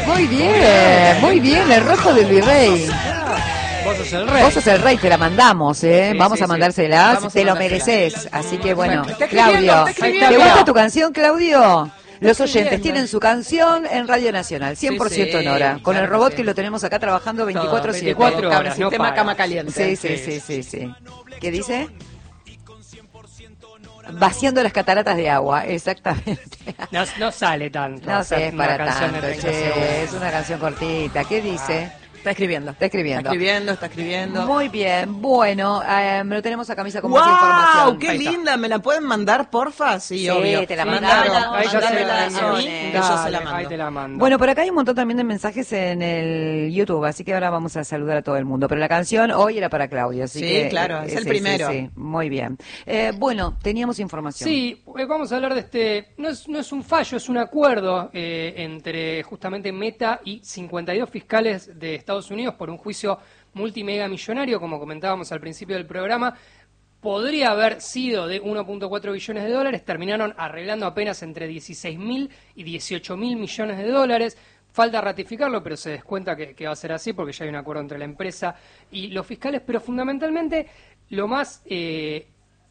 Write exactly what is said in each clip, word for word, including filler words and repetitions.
Muy bien, muy bien, el rojo del virrey. Vos sos el rey. Vos sos el rey, te la mandamos, ¿eh? Sí, Vamos sí, a sí. mandárselas, Vamos a te lo mandársela. mereces. Así que bueno, Está Claudio, escribiendo, está escribiendo. ¿te gusta tu canción, Claudio? Los oyentes escribiendo. tienen su canción en Radio Nacional, cien por ciento Sí, sí, en hora, con claro el robot que que sí. lo tenemos acá trabajando veinticuatro siete. veinticuatro horas, no Sistema para. cama caliente. Sí, sí, sí, sí, sí. ¿Qué dice? Vaciando las cataratas de agua, exactamente. No, no sale tanto. No hacer sé, es una para canción de tanto, treinta che, segundos. es una canción cortita. ¿Qué dice? Está escribiendo. Está escribiendo. Está escribiendo, está escribiendo. Muy bien, bueno, eh, lo tenemos a camisa con más ¡Wow! información. ¡Qué Ahí está. linda! ¿Me la pueden mandar, porfa? Sí, Sí, obvio. te la Sí, mandamos. claro, Ahí ya se mándamela la a mí, que yo se la mando. Ahí te la mando. Bueno, por acá hay un montón también de mensajes en el YouTube, así que ahora vamos a saludar a todo el mundo. Pero la canción hoy era para Claudio, así Sí, que... claro, es el sí, primero. Sí, sí, muy bien. Eh, bueno, teníamos información. Sí, eh, vamos a hablar de este, no es, no es un fallo, es un acuerdo eh, entre justamente Meta y cincuenta y dos fiscales de Estados Unidos por un juicio multimega millonario, como comentábamos al principio del programa. Podría haber sido de uno punto cuatro billones de dólares, terminaron arreglando apenas entre dieciséis mil y dieciocho mil millones de dólares. Falta ratificarlo, pero se descuenta que, que va a ser así porque ya hay un acuerdo entre la empresa y los fiscales, pero fundamentalmente lo más... Eh,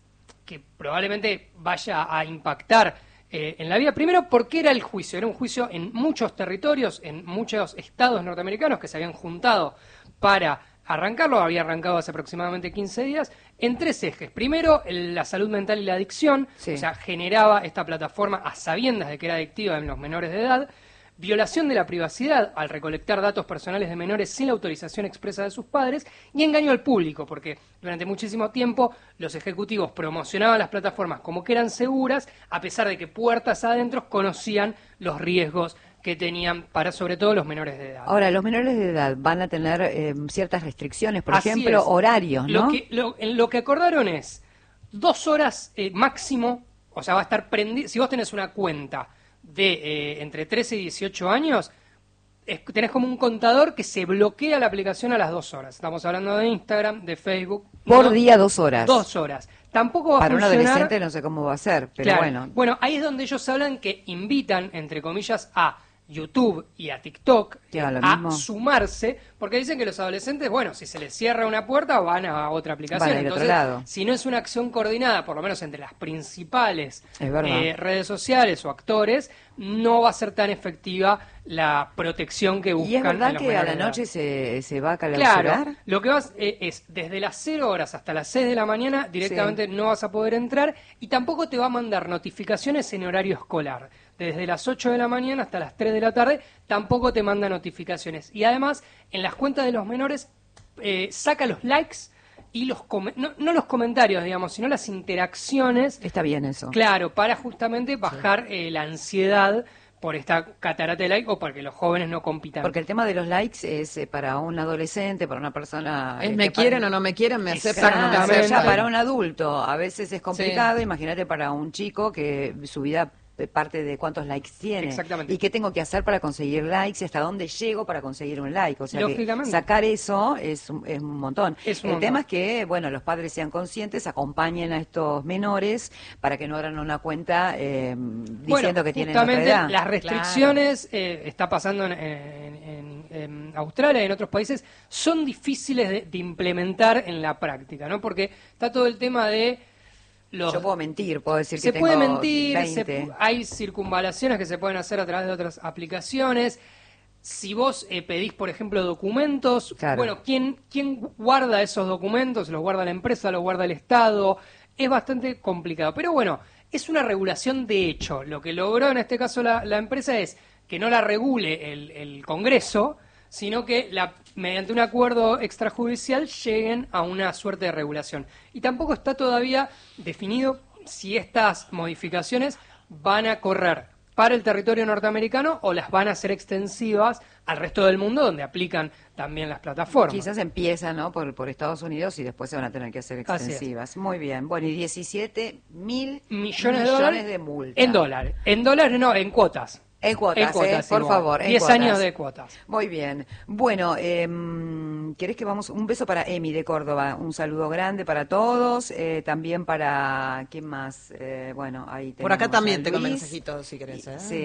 que probablemente vaya a impactar eh, en la vida. Primero, porque era el juicio. Era un juicio en muchos territorios, en muchos estados norteamericanos que se habían juntado para arrancarlo. Había arrancado hace aproximadamente quince días, en tres ejes. Primero, el- la salud mental y la adicción. Sí. O sea, generaba esta plataforma a sabiendas de que era adictiva en los menores de edad. Violación de la privacidad al recolectar datos personales de menores sin la autorización expresa de sus padres, y engaño al público, porque durante muchísimo tiempo los ejecutivos promocionaban las plataformas como que eran seguras, a pesar de que puertas adentro conocían los riesgos que tenían para sobre todo los menores de edad. Ahora, los menores de edad van a tener eh, ciertas restricciones, por Así ejemplo, es. horarios, ¿no? Lo que, lo, en lo que acordaron es dos horas eh, máximo, o sea, va a estar prendido. Si vos tenés una cuenta de eh, entre trece y dieciocho años, es- tenés como un contador que se bloquea la aplicación a las dos horas. Estamos hablando de Instagram, de Facebook. Por No, día, dos horas. Dos horas. Tampoco va Para a un funcionar. adolescente no sé cómo va a ser, pero Claro. bueno. Bueno, ahí es donde ellos hablan que invitan, entre comillas, a YouTube y a TikTok Que hagan lo a mismo. sumarse, porque dicen que los adolescentes, bueno, si se les cierra una puerta, van a otra aplicación. Van a ir a otro Entonces, lado. si no es una acción coordinada, por lo menos entre las principales Es verdad. eh, redes sociales o actores, no va a ser tan efectiva la protección que buscan. ¿Y es verdad en los que a menores la de edad. noche se, se va a clausurar? Claro, lo que vas eh, es desde las cero horas hasta las seis de la mañana directamente Sí. no vas a poder entrar, y tampoco te va a mandar notificaciones en horario escolar. Desde las ocho de la mañana hasta las tres de la tarde tampoco te manda notificaciones. Y además, en las cuentas de los menores, eh, saca los likes y los come- no, no los comentarios, digamos, sino las interacciones. Está bien eso. Claro, para justamente bajar eh, la ansiedad por esta catarata de like o para que los jóvenes no compitan. Porque el tema de los likes es eh, para un adolescente, para una persona... Es eh, me que pa- quieren o no me quieren, me aceptan o no me Exactamente. Ya aceptan. para un adulto a veces es complicado, imagínate para un chico que su vida eh, parte de cuántos likes tiene. Exactamente. Y qué tengo que hacer para conseguir likes y hasta dónde llego para conseguir un like. O sea que Lógicamente. sacar eso es, un- es un montón. Es un el montón. tema es que, bueno, los padres sean conscientes, acompañen a estos menores para que no abran una cuenta eh, diciendo Bueno, que tienen otra justamente edad. las restricciones eh, está pasando en, en- en- en Australia y en otros países, son difíciles de, de implementar en la práctica, ¿no? Porque está todo el tema de los... Yo puedo mentir, puedo decir se que puede tengo mentir, se- veinte. hay circunvalaciones que se pueden hacer a través de otras aplicaciones. Si vos eh, pedís, por ejemplo, documentos, Claro. bueno, ¿quién, ¿quién guarda esos documentos? ¿Los guarda la empresa? ¿Los guarda el Estado? Es bastante complicado. Pero bueno, es una regulación de hecho. Lo que logró en este caso la, la empresa es que no la regule el, el Congreso, sino que la, mediante un acuerdo extrajudicial lleguen a una suerte de regulación. Y tampoco está todavía definido si estas modificaciones van a correr para el territorio norteamericano o las van a ser extensivas al resto del mundo donde aplican también las plataformas. Quizás empiezan, ¿no? por, por Estados Unidos y después se van a tener que hacer Así es. extensivas. Muy bien. Bueno, y diecisiete mil millones de dólares de multa. en dólares. En dólares no, en cuotas. En cuotas, En cuotas, ¿eh? Por igual. favor. en diez cuotas. años de cuotas. Muy bien. Bueno, eh, ¿querés que vamos? Un beso para Emi de Córdoba. Un saludo grande para todos. Eh, también para... ¿Quién más? Eh, bueno, ahí Por acá tenemos también a tengo Luis. mensajitos, si querés. ¿eh? Sí.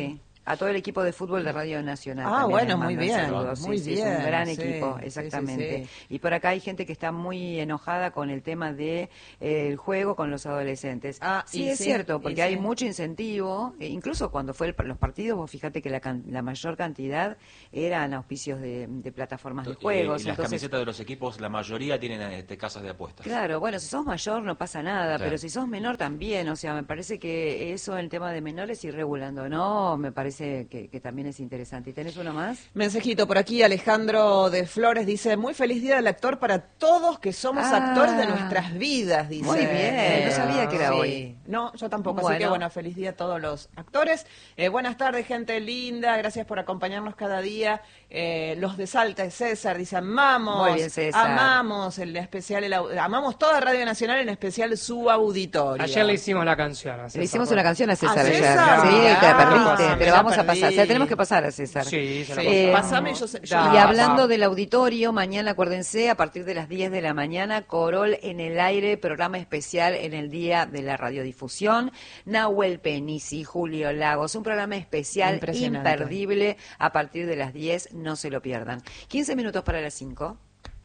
A todo el equipo de fútbol de Radio Nacional. Ah, también bueno, les muy mandan bien, saludos. muy Sí, sí, bien, es un gran sí, equipo, sí, exactamente. sí, sí. Y por acá hay gente que está muy enojada con el tema de eh, el juego con los adolescentes. Ah, sí, y es sí, cierto, y porque hay sí. mucho incentivo, e incluso cuando fue el- los partidos, vos fíjate que la, can- la mayor cantidad eran auspicios de, de plataformas de Y- juegos. y las entonces, camisetas de los equipos, la mayoría tienen este, casas de apuestas. claro, bueno, si sos mayor no pasa nada, Claro. pero si sos menor también, o sea, me parece que eso, el tema de menores, ir regulando, ¿no? Me parece que, que también es interesante. ¿Y tenés uno más? Mensajito por aquí, Alejandro de Flores dice, muy feliz día del actor para todos que somos Ah. actores de nuestras vidas, dice. Muy bien, no sabía que era sí. hoy. No, yo tampoco, así que Bueno. bueno, feliz día a todos los actores. Eh, buenas tardes, gente linda, gracias por acompañarnos cada día. Eh, los de Salta, César, dice, amamos, Muy bien, César. amamos el especial, el, au- amamos toda Radio Nacional, en especial su auditorio. Ayer le hicimos la canción. a César, Le hicimos por- una canción a César ¿A ayer. César? Sí, Mirá, te la perdiste, me pero la vamos a perdí. pasar. Se la tenemos que pasar a César. Sí, se la Eh, pasamos. Pasame, yo sé- yo Da, Y hablando pasá. del auditorio, mañana acuérdense, a partir de las diez de la mañana, Corol en el aire, programa especial en el Día de la Radiodifusión. Nahuel Penisi, Julio Lagos, un programa especial Impresionante. imperdible a partir de las diez, no se lo pierdan. quince minutos para las cinco.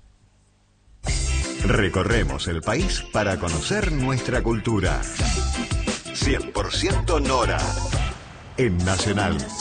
Recorremos el país para conocer nuestra cultura. cien por ciento Nora. En Nacional.